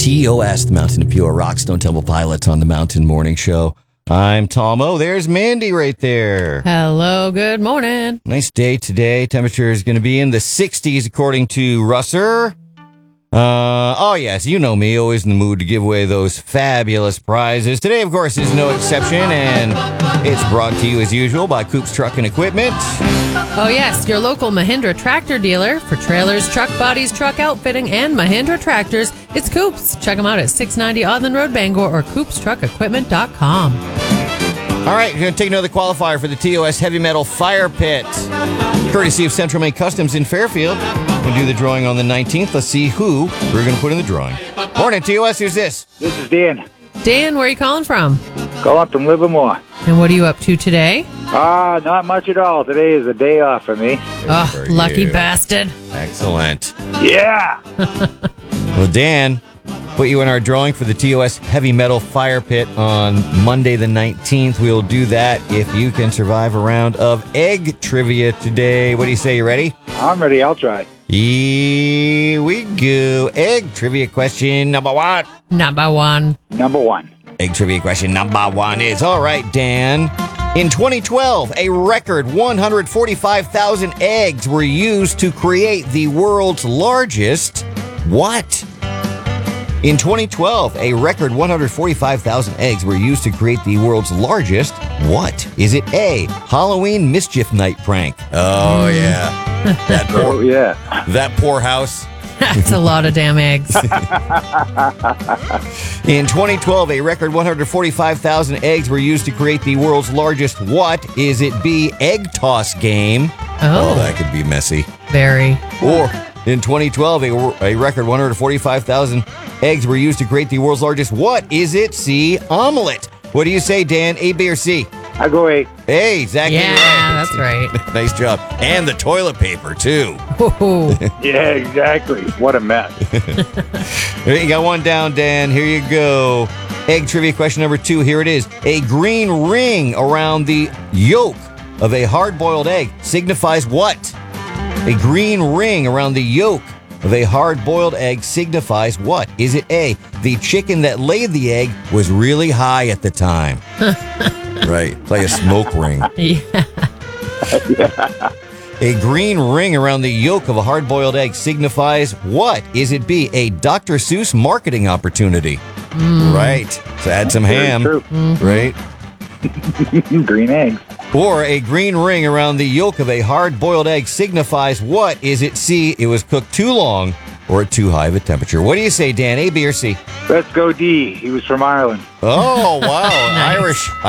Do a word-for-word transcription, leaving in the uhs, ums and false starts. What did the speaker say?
T O S, the Mountain of Pure Rock, Stone Temple Pilots on the Mountain Morning Show. I'm Tom O. There's Mandy right there. Hello, good morning. Nice day today. Temperature is going to be in the sixties according to Russer. Uh, oh, yes, you know me, always in the mood to give away those fabulous prizes. Today, of course, is no exception, and it's brought to you as usual by Coops Truck and Equipment. Oh, yes, your local Mahindra tractor dealer for trailers, truck bodies, truck outfitting, and Mahindra tractors. It's Coops. Check them out at six ninety Odland Road, Bangor, or coops truck equipment dot com. All right, we're going to take another qualifier for the T O S Heavy Metal Fire Pit, courtesy of Central Maine Customs in Fairfield. We'll do the drawing on the nineteenth. Let's see who we're going to put in the drawing. Morning, T O S. Who's this? This is Dan. Dan, where are you calling from? Calling from Livermore. And what are you up to today? Ah, not much at all. Today is a day off for me. Oh, lucky you. bastard. Excellent. Yeah. Well, Dan, put you in our drawing for the T O S Heavy Metal Fire Pit on Monday the nineteenth. We'll do that if you can survive a round of egg trivia today. What do you say? You ready? I'm ready. I'll try. Here we go. Egg trivia question number one. Number one. Number one. Egg trivia question number one is, all right, Dan. In twenty twelve, a record one hundred forty-five thousand eggs were used to create the world's largest what? In twenty twelve, a record one hundred forty-five thousand eggs were used to create the world's largest what? Is it A, Halloween mischief night prank? Oh, yeah. That Oh, poor, yeah. that poor house. That's a lot of damn eggs. In twenty twelve, a record one hundred forty-five thousand eggs were used to create the world's largest what? Is it B, egg toss game? Oh, that could be messy. very. Or in twenty twelve, a, a record one hundred forty-five thousand eggs were used to create the world's largest what? Is it C, omelet? What do you say, Dan? A, B, or C? I go eight. Hey, exactly Yeah, right. that's right. Nice job. And the toilet paper, too. Ooh. Yeah, exactly. What a mess. You got one down, Dan. Here you go. Egg trivia question number two. Here it is. A green ring around the yolk of a hard-boiled egg signifies what? A green ring around the yolk of a hard-boiled egg signifies what? Is it A, the chicken that laid the egg was really high at the time? Right. It's like a smoke ring. Yeah. A green ring around the yolk of a hard-boiled egg signifies what? Is it B, a Doctor Seuss marketing opportunity? Mm. Right. So add some Very ham. true. Right. Green eggs. Or a green ring around the yolk of a hard-boiled egg signifies what? Is it C, it was cooked too long or at too high of a temperature? What do you say, Dan? A, B, or C? Let's go D. He was from Ireland. Oh, wow. Nice. Irish